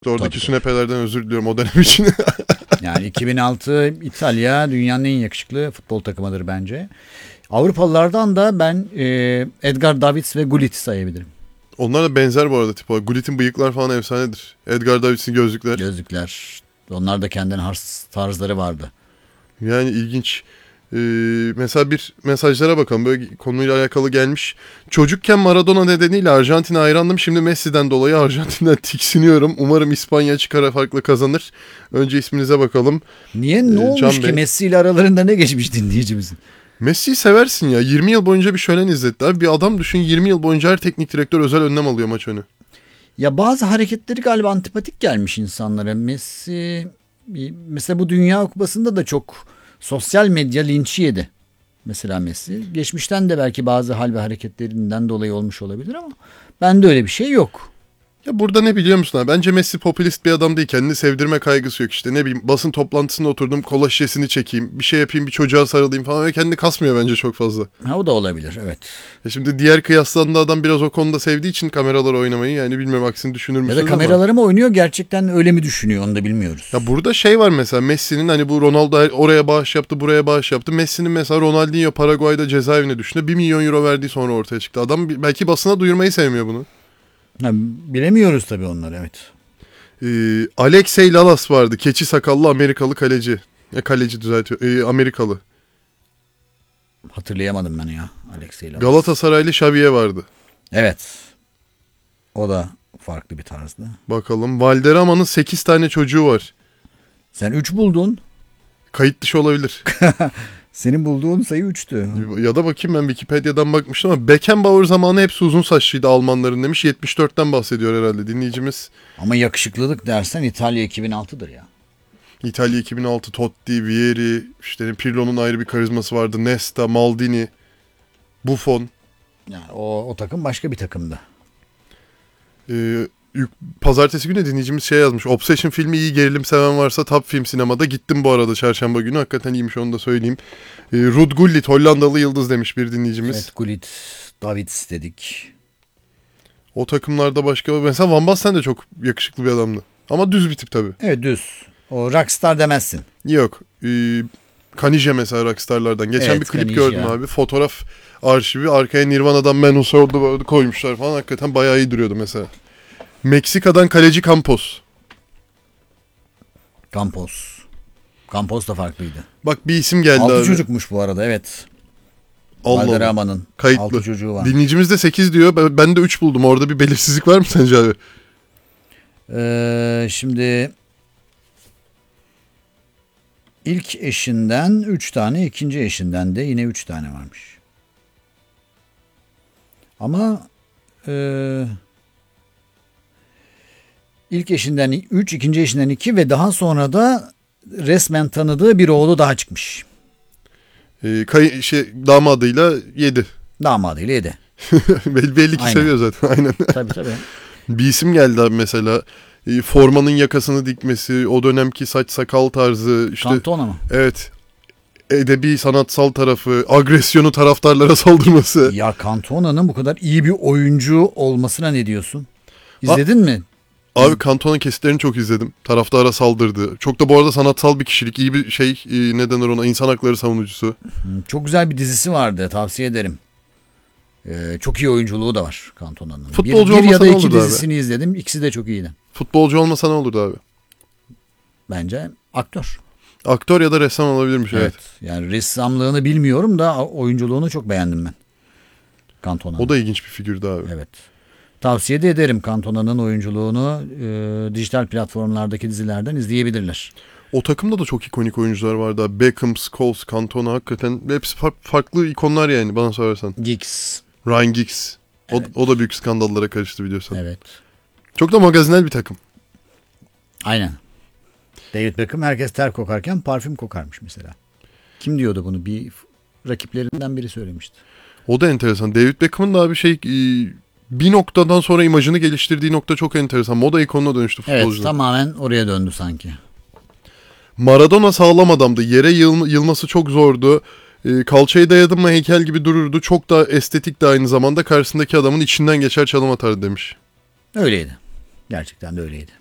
Oradaki Tabii. sünepelerden özür diliyorum o dönem için. Yani 2006 İtalya dünyanın en yakışıklı futbol takımıdır bence. Avrupalılardan da ben Edgar Davids ve Gullit sayabilirim. Onlar da benzer bu arada tip olarak. Gullit'in bıyıklar falan efsanedir. Edgar Davids'in gözlükler. Gözlükler. Onlar da kendine has tarzları vardı. Yani ilginç. Mesela bir mesajlara bakalım. Böyle konuyla alakalı gelmiş. Çocukken Maradona nedeniyle Arjantin'e hayrandım. Şimdi Messi'den dolayı Arjantin'den tiksiniyorum. Umarım İspanya çıkar farklı kazanır. Önce isminize bakalım. Niye? Ne olmuş Can ki Bey. Messi ile aralarında ne geçmiş dinleyicimizin? Messi'yi seversin ya. 20 yıl boyunca bir şölen izlettiler. Bir adam düşün 20 yıl boyunca her teknik direktör özel önlem alıyor maç önü. Ya bazı hareketleri galiba antipatik gelmiş insanlara. Messi mesela bu Dünya Kupası'nda da çok sosyal medya linçi yedi. Mesela Messi. Geçmişten de belki bazı hal ve hareketlerinden dolayı olmuş olabilir ama bende öyle bir şey yok. Ya burada ne biliyor musun abi? Bence Messi popülist bir adam değil. Kendini sevdirme kaygısı yok işte. Ne bileyim basın toplantısında oturdum kola şişesini çekeyim. Bir şey yapayım bir çocuğa sarılayım falan. Ve kendini kasmıyor bence çok fazla. Ha, o da olabilir, evet. Şimdi diğer kıyaslarında adam biraz o konuda sevdiği için kameralar oynamayı yani bilmiyorum aksini düşünür Ya müsünüz da ama. kameraları mı oynuyor gerçekten öyle mi düşünüyor onu da bilmiyoruz. Ya burada şey var mesela Messi'nin hani bu Ronaldo oraya bağış yaptı buraya bağış yaptı. Messi'nin mesela Ronaldinho Paraguay'da cezaevine düştü. 1 milyon euro verdiği sonra ortaya çıktı. Adam belki basına duyurmayı sevmiyor bunu. Ha, bilemiyoruz tabii onları, evet. Alexey Lalas vardı. Keçi sakallı Amerikalı kaleci. Kaleci düzeltiyor. Amerikalı. Hatırlayamadım ben ya Alexey'le. Galatasaraylı Xavi'ye vardı. Evet. O da farklı bir tarzdı. Bakalım. Valderrama'nın 8 tane çocuğu var. Sen 3 buldun. Kayıt dışı olabilir. Senin bulduğun sayı 3'tü. Ya da bakayım ben Wikipedia'dan bakmıştım ama Beckenbauer zamanı hepsi uzun saçlıydı Almanların demiş. 74'ten bahsediyor herhalde dinleyicimiz. Ama yakışıklılık dersen İtalya 2006'dır ya. İtalya 2006, Totti, Vieri, işte Pirlo'nun ayrı bir karizması vardı. Nesta, Maldini, Buffon. Yani o takım başka bir takımdı. Pazartesi günü dinleyicimiz şey yazmış. Obsession filmi iyi gerilim seven varsa Top Film sinemada. Gittim bu arada çarşamba günü. Hakikaten iyiymiş onu da söyleyeyim. Ruud Gullit Hollandalı yıldız demiş bir dinleyicimiz. Evet, Gullit, Davids dedik. O takımlarda başka mesela Van Basten de çok yakışıklı bir adamdı. Ama düz bir tip tabii. Evet, düz. O rockstar demezsin. Yok. Kanije mesela rockstarlardan. Geçen Evet, bir klip Kanije gördüm ya. abi. Fotoğraf arşivi. Arkaya Nirvana'dan Man Who Sold the World'u koymuşlar falan. Hakikaten bayağı iyi duruyordu mesela. Meksika'dan kaleci Campos. Campos da farklıydı. Bak bir isim geldi 6 abi. çocukmuş bu arada, evet. Allah Allah. Valderrama'nın Kayıtlı. 6 çocuğu var. Dinleyicimiz de 8 diyor. Ben de 3 buldum. Orada bir belirsizlik var mı sence abi? Şimdi ilk eşinden 3 tane, ikinci eşinden de yine 3 tane varmış. Ama ilk eşinden 3, ikinci eşinden 2 ve daha sonra da resmen tanıdığı bir oğlu daha çıkmış. Damadıyla 7. Damadıyla 7. Belli ki Aynen. seviyor zaten. Aynen. Tabii. Bir isim geldi abi mesela. Formanın yakasını dikmesi, o dönemki saç sakal tarzı. İşte, Cantona mı? evet. Edebi, sanatsal tarafı, agresyonu taraftarlara saldırması. Ya Cantona'nın bu kadar iyi bir oyuncu olmasına ne diyorsun? İzledin mi? Abi Cantona kesitlerini çok izledim. Taraftara saldırdı. Çok da bu arada sanatsal bir kişilik. İyi bir şey, ne denir ona, insan hakları savunucusu. Çok güzel bir dizisi vardı, tavsiye ederim. Çok iyi oyunculuğu da var Cantona'nın. Futbolcu bir ya olmasa da ne 2 olurdu abi? dizisini izledim. İkisi de çok iyiydi. Futbolcu olmasa ne olurdu abi? Bence aktör. Aktör ya da ressam olabilirmiş, evet. Yani ressamlığını bilmiyorum da oyunculuğunu çok beğendim ben. Cantona'nın. O da ilginç bir figürdü abi. Evet. Tavsiye de ederim Cantona'nın oyunculuğunu dijital platformlardaki dizilerden izleyebilirler. O takımda da çok ikonik oyuncular vardı abi. Beckham, Scholes, Cantona hakikaten hepsi farklı ikonlar yani bana sorarsan. Giggs. Ryan Giggs. Evet. O da büyük skandallara karıştı biliyorsun. Evet. Çok da magazinel bir takım. Aynen. David Beckham herkes ter kokarken parfüm kokarmış mesela. Kim diyordu bunu? Bir rakiplerinden biri söylemişti. O da enteresan. David Beckham'ın da abi bir noktadan sonra imajını geliştirdiği nokta çok enteresan. Moda ikonuna dönüştü futbolcuda. Evet, tamamen oraya döndü sanki. Maradona sağlam adamdı. Yere yılması çok zordu. Kalçayı dayadı mı heykel gibi dururdu. Çok da estetik de aynı zamanda. Karşısındaki adamın içinden geçer çalım atardı demiş. Öyleydi. Gerçekten de öyleydi.